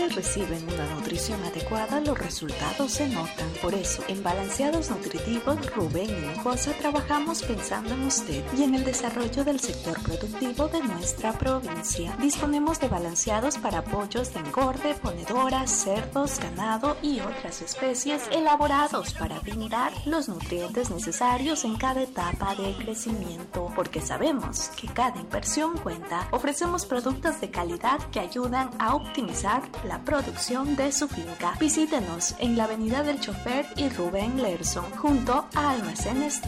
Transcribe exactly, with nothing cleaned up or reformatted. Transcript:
animales reciben una nutrición adecuada, los resultados se notan. Por eso, en Balanceados Nutritivos, Rubén y Hinojosa trabajamos pensando en usted y en el desarrollo del sector productivo de nuestra provincia. Disponemos de balanceados para pollos de engorde, ponedoras, cerdos, ganado y otras especies, elaborados para brindar los nutrientes necesarios en cada etapa de crecimiento, porque sabemos que cada inversión cuenta. Ofrecemos productos de calidad que ayudan a optimizar la producción de su finca. Visítenos en la Avenida del Chofer y Rubén Lerson, junto a Almacenes